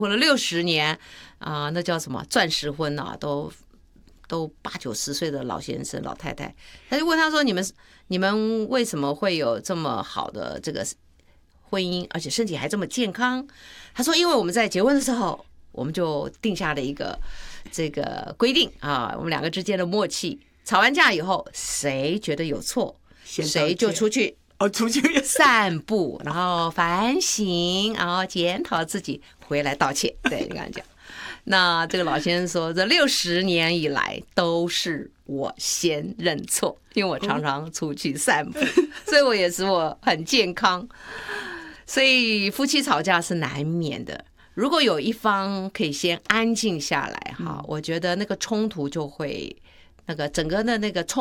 活了60年那叫什么钻石婚啊，都80、90岁的老先生老太太，他就问他说：“你们为什么会有这么好的这个婚姻，而且身体还这么健康？”他说：“因为我们在结婚的时候，我们就定下了一个这个规定啊，我们2个之间的默契。吵完架以后，谁觉得有错，谁就出去散步，然后反省，然后检讨自己，回来道歉。”对，你刚讲。那这个老先生说，这60年以来都是我先认错，因为我常常出去散步，所以我也使我很健康。所以夫妻吵架是难免的，如果有一方可以先安静下来哈，我觉得那个冲突就会那个整个的那个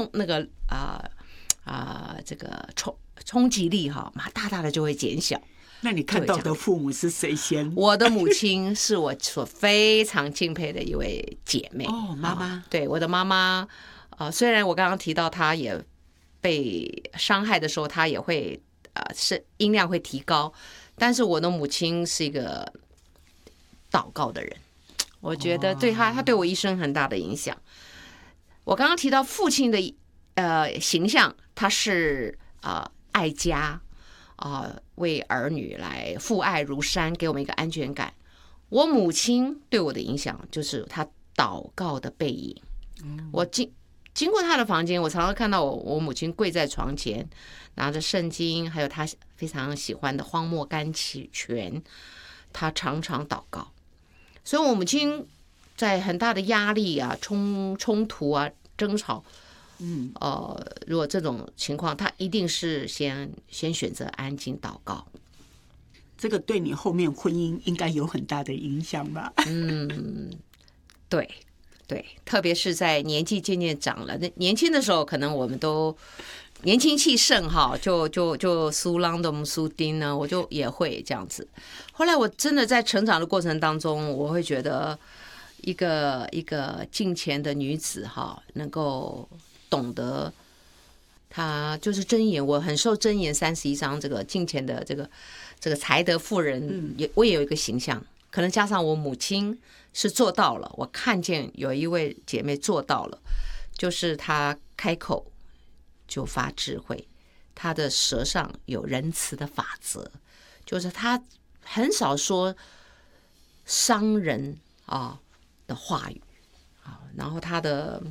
这个冲击力哈，大大的就会减小。 那你看到的父母是谁先？ 我的母亲是我所非常敬佩的一位姐妹。 哦，妈妈。 对，我的妈妈，虽然我刚刚提到她也被伤害的时候，她也会是音量会提高，但是我的母亲是一个祷告的人，我觉得对她对我一生很大的影响。我刚刚提到父亲的形象，他是爱家。为儿女来父爱如山，给我们一个安全感。我母亲对我的影响就是她祷告的背影。我经过她的房间，我常常看到我母亲跪在床前，拿着圣经，还有她非常喜欢的荒漠甘泉，她常常祷告。所以我母亲在很大的压力冲突争吵。如果这种情况，他一定是先选择安静祷告。 这个对你后面婚姻应该有很大的影响吧？ 对，特别是在年纪渐渐长了，那年轻的时候可能我们都年轻气盛哈，就苏朗的苏丁呢，我就也会这样子。后来我真的在成长的过程当中，我会觉得一个敬虔的女子哈，能够懂得，她就是箴言，我很受箴言31章这个敬虔的这个才德妇人，我也有一个形象，可能加上我母亲是做到了，我看见有一位姐妹做到了，就是她开口就发智慧，她的舌上有仁慈的法则，就是她很少说伤人的话语然后她的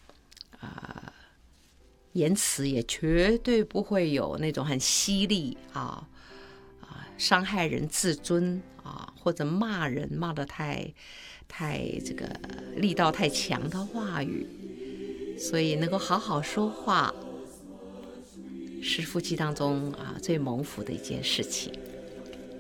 言辞也绝对不会有那种很犀利伤害人自尊或者骂人骂得太这个力道太强的话语，所以能够好好说话是夫妻当中最蒙福的一件事情。